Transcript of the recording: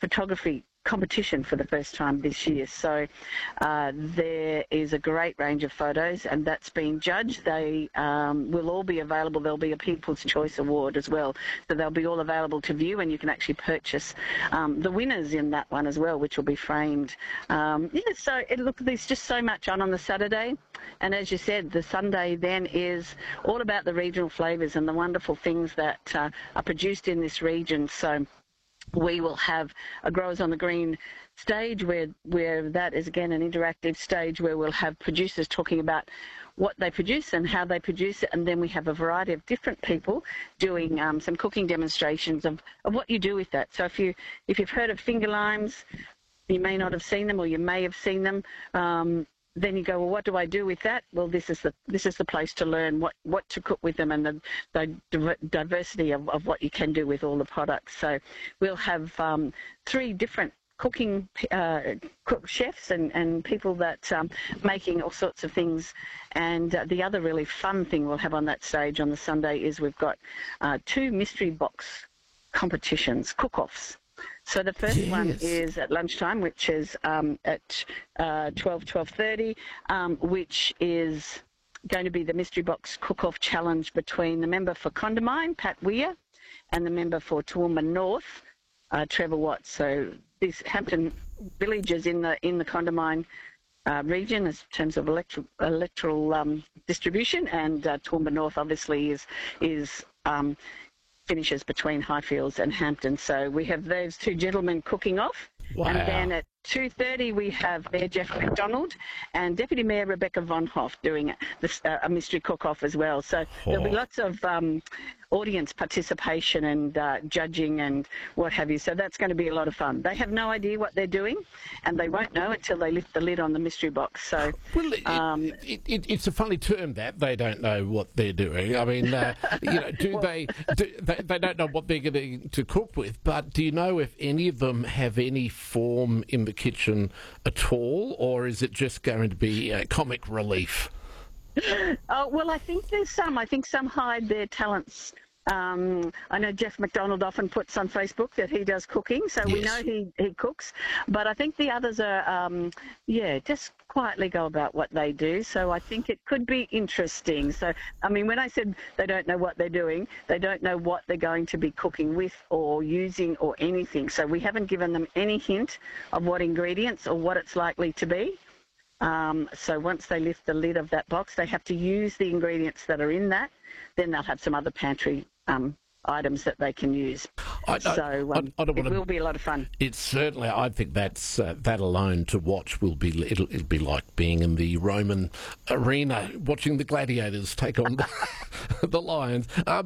photography competition for the first time this year. So there is a great range of photos, and that's being judged. They will all be available. There'll be a People's Choice Award as well. So they'll be all available to view, and you can actually purchase the winners in that one as well, which will be framed. So there's just so much on the Saturday. And as you said, the Sunday then is all about the regional flavours and the wonderful things that are produced in this region. So we will have a Growers on the Green stage where that is, again, an interactive stage where we'll have producers talking about what they produce and how they produce it. And then we have a variety of different people doing some cooking demonstrations of what you do with that. So if you've heard of finger limes, you may not have seen them, or you may have seen them. Then you go, well, what do I do with that? Well, this is the place to learn what to cook with them, and the diversity of what you can do with all the products. So we'll have 3 different cooking chefs and people that making all sorts of things. And the other really fun thing we'll have on that stage on the Sunday is we've got 2 mystery box competitions, cook-offs. So the first one is at lunchtime, which is at 12:30, which is going to be the Mystery Box Cook-Off Challenge between the member for Condamine, Pat Weir, and the member for Toowoomba North, Trevor Watts. So these Hampton villages in the Condamine region in terms of electoral distribution, and Toowoomba North obviously is finishes between Highfields and Hampton. So we have those 2 gentlemen cooking off. Wow. And then at 2:30 we have Mayor Jeff McDonald and Deputy Mayor Rebecca Von Hoff doing a mystery cook-off as well. So there'll be lots of audience participation and judging and what have you. So that's going to be a lot of fun. They have no idea what they're doing, and they won't know until they lift the lid on the mystery box. So, well, it's a funny term that they don't know what they're doing. I mean, they don't know what they're going to cook with, but do you know if any of them have any form in the kitchen at all, or is it just going to be comic relief? Well, I think there's some. I think some hide their talents. I know Jeff McDonald often puts on Facebook that he does cooking, so we know he cooks. But I think the others are, just quietly go about what they do. So I think it could be interesting. So, I mean, when I said they don't know what they're doing, they don't know what they're going to be cooking with or using or anything. So we haven't given them any hint of what ingredients or what it's likely to be. So once they lift the lid of that box, they have to use the ingredients that are in that. Then they'll have some other pantry items that they can use. It will be a lot of fun. It's certainly. I think that's that alone to watch will be. It'll be like being in the Roman arena watching the gladiators take on the lions.